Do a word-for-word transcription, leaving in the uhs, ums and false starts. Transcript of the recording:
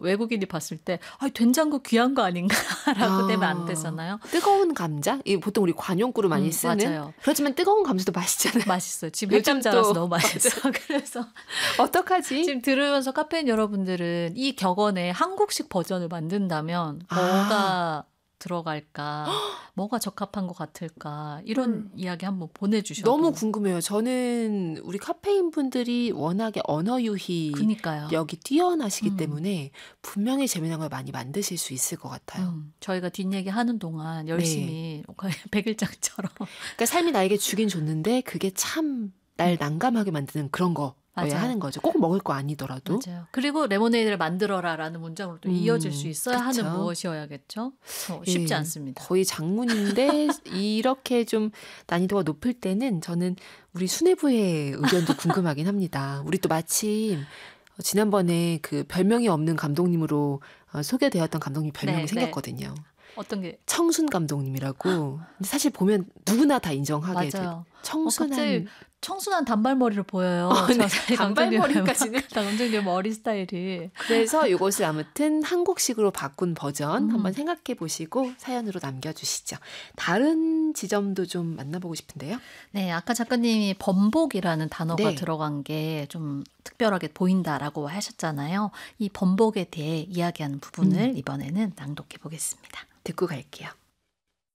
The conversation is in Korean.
외국인이 봤을 때 아, 된장국 귀한 거 아닌가라고 아, 되면 안 되잖아요. 뜨거운 감자? 이 보통 우리 관용구로 많이 음, 쓰는. 맞아요. 그렇지만 뜨거운 감자도 맛있잖아요. 맛있어요. 지금 요즘 햇감 자라서 또 너무 맛있어. 그래서 어떡하지? 지금 들으면서 카페인 여러분들은 이 격언의 한국식 버전을 만든다면 아. 뭐가 들어갈까, 뭐가 적합한 것 같을까 이런 음. 이야기 한번 보내주셔도. 너무 궁금해요. 저는 우리 카페인 분들이 워낙에 언어 유희 그니까요. 력이 뛰어나시기 음. 때문에 분명히 재미난 걸 많이 만드실 수 있을 것 같아요. 음, 저희가 뒷얘기 하는 동안 열심히 거의 백일장처럼 그러니까 삶이 나에게 주긴 줬는데 그게 참 날 난감하게 만드는 그런 거 맞아요. 하는 거죠. 꼭 먹을 거 아니더라도. 맞아요. 그리고 레모네이드를 만들어라라는 문장으로 또 음, 이어질 수 있어야 그쵸. 하는 무엇이어야겠죠? 어, 쉽지 예, 않습니다. 거의 장문인데 이렇게 좀 난이도가 높을 때는 저는 우리 수뇌부의 의견도 궁금하긴 합니다. 우리 또 마침 지난번에 그 별명이 없는 감독님으로 소개되었던 감독님 별명이 네, 생겼거든요. 네. 어떤 게? 청순 감독님이라고. 근데 사실 보면 누구나 다 인정하게 돼요. 맞아요. 청순한. 어, 갑자기 청순한 단발머리를 보여요. 어, 네. 저 단발머리까지는. 감독님 머리 스타일이. 그래서 이것을 아무튼 한국식으로 바꾼 버전 음. 한번 생각해 보시고 사연으로 남겨주시죠. 다른 지점도 좀 만나보고 싶은데요. 네, 아까 작가님이 번복이라는 단어가 네. 들어간 게 좀 특별하게 보인다라고 하셨잖아요. 이 번복에 대해 이야기하는 부분을 음. 이번에는 낭독해 보겠습니다. 듣고 갈게요.